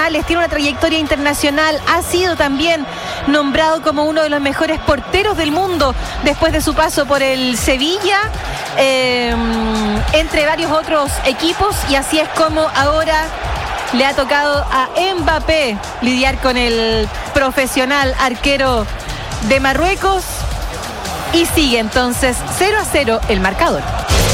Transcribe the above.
internacionales, tiene una trayectoria internacional, ha sido también nombrado como uno de los mejores porteros del mundo después de su paso por el Sevilla, entre varios otros equipos, y así es como ahora le ha tocado a Mbappé lidiar con el profesional arquero de Marruecos, y sigue entonces 0-0 el marcador.